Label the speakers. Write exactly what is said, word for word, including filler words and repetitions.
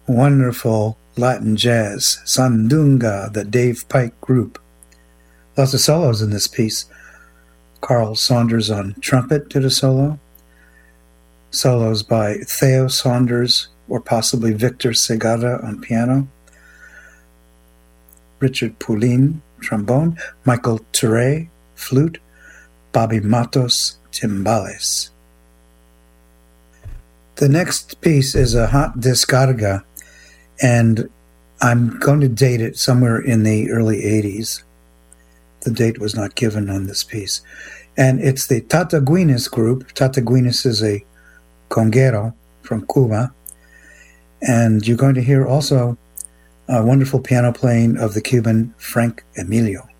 Speaker 1: wonderful Latin jazz, Sandunga, the Dave Pike Group. Lots of solos in this piece. Carl Saunders on trumpet did a solo. Solos by Theo Saunders or possibly Victor Segada on piano. Richard Poulin, trombone. Michael Ture, flute. Bobby Matos, timbales. The next piece is a hot descarga, and I'm going to date it somewhere in the early eighties. The date was not given on this piece. And it's the Tata Guinness group. Tata Guinness is a conguero from Cuba. And you're going to hear also a wonderful piano playing of the Cuban Frank Emilio.